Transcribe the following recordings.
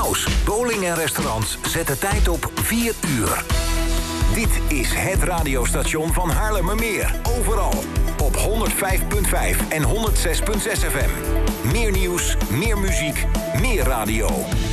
House, bowling en restaurants zetten tijd op 4 uur. Dit is het radiostation van Haarlemmermeer. Overal op 105.5 en 106.6 FM. Meer nieuws, meer muziek, meer radio.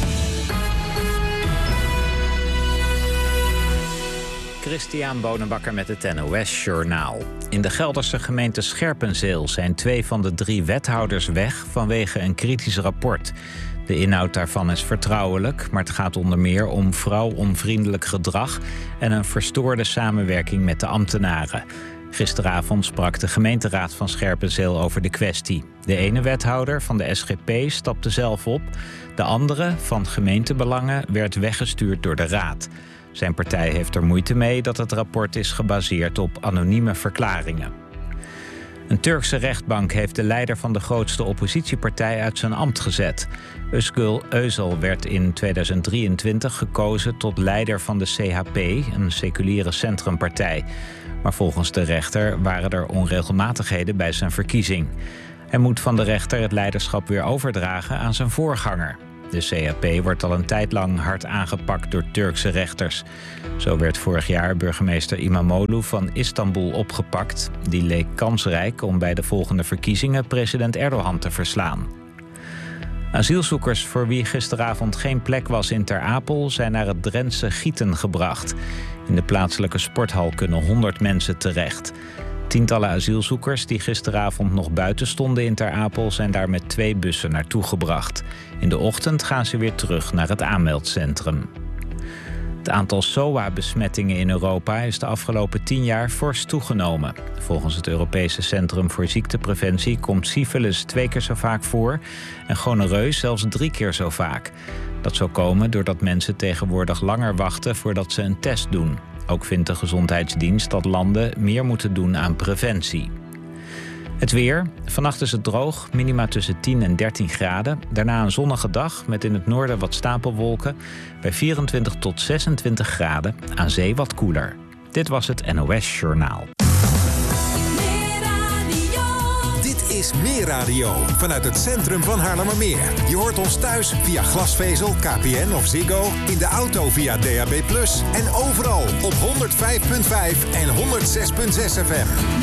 Christian Bonenbakker met het NOS Journaal. In de Gelderse gemeente Scherpenzeel zijn 2 van de 3 wethouders weg vanwege een kritisch rapport. De inhoud daarvan is vertrouwelijk, maar het gaat onder meer om vrouwonvriendelijk gedrag en een verstoorde samenwerking met de ambtenaren. Gisteravond sprak de gemeenteraad van Scherpenzeel over de kwestie. De ene wethouder van de SGP stapte zelf op. De andere, van gemeentebelangen, werd weggestuurd door de raad. Zijn partij heeft er moeite mee dat het rapport is gebaseerd op anonieme verklaringen. Een Turkse rechtbank heeft de leider van de grootste oppositiepartij uit zijn ambt gezet. Özgür Özel werd in 2023 gekozen tot leider van de CHP, een seculiere centrumpartij. Maar volgens de rechter waren er onregelmatigheden bij zijn verkiezing. Hij moet van de rechter het leiderschap weer overdragen aan zijn voorganger. De CHP wordt al een tijd lang hard aangepakt door Turkse rechters. Zo werd vorig jaar burgemeester İmamoğlu van Istanbul opgepakt. Die leek kansrijk om bij de volgende verkiezingen president Erdogan te verslaan. Asielzoekers voor wie gisteravond geen plek was in Ter Apel zijn naar het Drentse Gieten gebracht. In de plaatselijke sporthal kunnen 100 mensen terecht. Tientallen asielzoekers die gisteravond nog buiten stonden in Ter Apel zijn daar met 2 bussen naartoe gebracht. In de ochtend gaan ze weer terug naar het aanmeldcentrum. Het aantal SOA-besmettingen in Europa is de afgelopen 10 jaar fors toegenomen. Volgens het Europese Centrum voor Ziektepreventie komt syfilis 2 keer zo vaak voor en gonoreu zelfs 3 keer zo vaak. Dat zou komen doordat mensen tegenwoordig langer wachten voordat ze een test doen. Ook vindt de Gezondheidsdienst dat landen meer moeten doen aan preventie. Het weer. Vannacht is het droog, minima tussen 10 en 13 graden. Daarna een zonnige dag met in het noorden wat stapelwolken. Bij 24 tot 26 graden, aan zee wat koeler. Dit was het NOS Journaal. Dit is Meer Radio, vanuit het centrum van Haarlemmermeer. Je hoort ons thuis via glasvezel, KPN of Ziggo, in de auto via DAB+, en overal op 105.5 en 106.6 FM.